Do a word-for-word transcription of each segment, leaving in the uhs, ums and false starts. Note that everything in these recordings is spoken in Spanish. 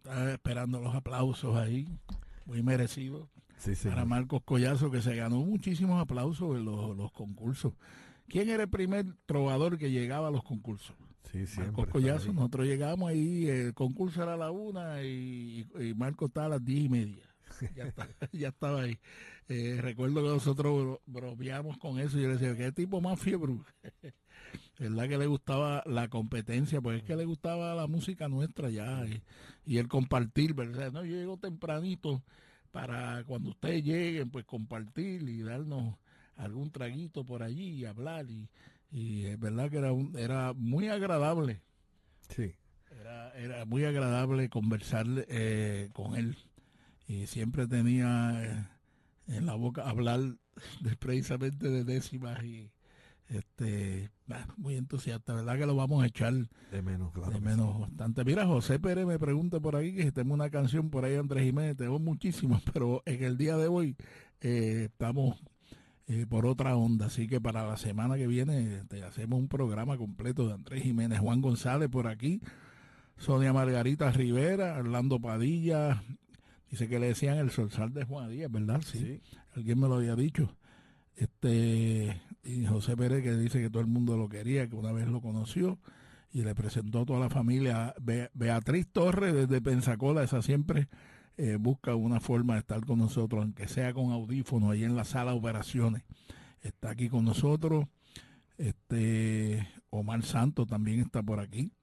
Estaba esperando los aplausos ahí, muy merecidos. Sí, sí. Para Marcos Collazo, que se ganó muchísimos aplausos en los, los concursos. ¿Quién era el primer trovador que llegaba a los concursos? Sí, Marcos siempre estaba Collazo. ahí. Nosotros llegamos ahí, el concurso era a la una y, y Marcos estaba a las diez y media. Ya, está, ya estaba ahí. Eh, recuerdo que nosotros bro- bromeamos con eso y yo le decía, ¿qué tipo más fiebre? ¿Verdad que le gustaba la competencia? Pues es que le gustaba la música nuestra ya y, y el compartir, ¿verdad? No, yo llego tempranito para cuando ustedes lleguen, pues compartir y darnos algún traguito por allí y hablar y, y es verdad que era, un, era muy agradable, Sí. era, era muy agradable conversar eh, con él y siempre tenía eh, en la boca hablar de, precisamente de décimas y este bah, muy entusiasta, ¿verdad que lo vamos a echar De menos, claro de que sí. menos bastante? Mira, José Pérez me pregunta por ahí que si tenemos una canción por ahí, Andrés Jiménez, tenemos muchísimas, pero en el día de hoy eh, estamos eh, por otra onda, así que para la semana que viene te hacemos un programa completo de Andrés Jiménez, Juan González por aquí, Sonia Margarita Rivera, Orlando Padilla, dice que le decían el solsal de Juan Díaz, ¿verdad? Sí, Sí. alguien me lo había dicho. Este, y José Pérez que dice que todo el mundo lo quería, que una vez lo conoció y le presentó a toda la familia. Be- Beatriz Torres desde Pensacola, esa siempre eh, busca una forma de estar con nosotros, aunque sea con audífonos, ahí en la sala de operaciones. Está aquí con nosotros. Este, Omar Santos también está por aquí.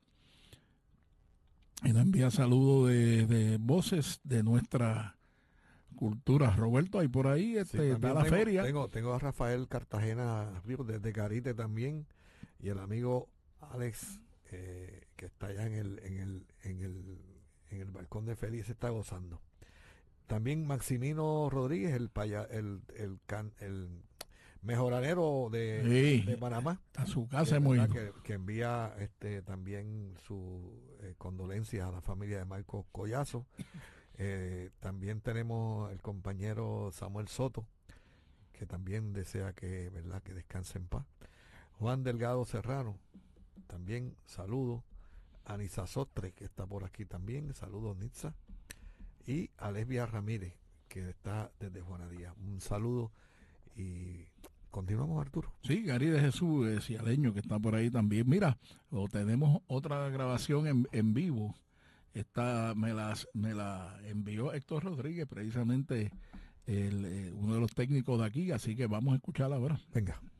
Y nos envía saludos de, de voces de nuestra cultura. Roberto, ahí por ahí Sí, este, está también la tengo, feria. tengo, tengo a Rafael Cartagena Ríos desde Carite también y el amigo Alex eh, que está allá en el, en el, en el, en el balcón de Félix se está gozando. También Maximino Rodríguez, el paya, el, el, can, el mejoranero de, de Sí, Panamá, a su que casa hemos verdad ido. que, que envía este también su eh, condolencias a la familia de Marcos Collazo. Eh, también tenemos el compañero Samuel Soto, que también desea que, ¿verdad?, que descanse en paz. Juan Delgado Serrano, también saludo. Anisa Sostre, que está por aquí también, saludos Nitza. Y a Lesbia Ramírez, que está desde Juana Díaz. Un saludo y continuamos, Arturo. Sí, Gary de Jesús, eh, cialeño, que está por ahí también. Mira, o tenemos otra grabación en, en vivo. Esta me la, me la envió Héctor Rodríguez, precisamente el, eh, uno de los técnicos de aquí, así que vamos a escucharla ahora. Venga.